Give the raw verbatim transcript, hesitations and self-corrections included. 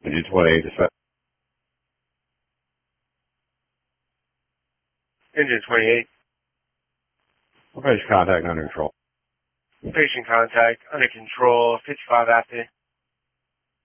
Engine twenty-eight to set. Engine twenty-eight. Patient contact under control. Patient contact under control, fifty-five after.